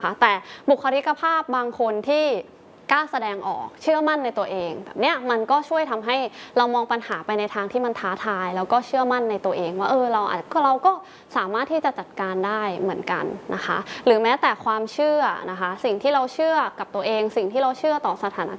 ค่ะแต่บุคลิกภาพบางคนที่กล้าแสดงออกเชื่อมั่นในตัวเองแบบเนี้ยมันก็ช่วยทำให้เรามองปัญหาไปในทางที่มันท้าทายแล้วก็เชื่อมั่นในตัวเองว่าเราก็สามารถที่จะจัดการได้เหมือนกันนะคะหรือแม้แต่ความเชื่อนะคะสิ่งที่เราเชื่อกับตัวเองสิ่งที่เราเชื่อต่อสถาน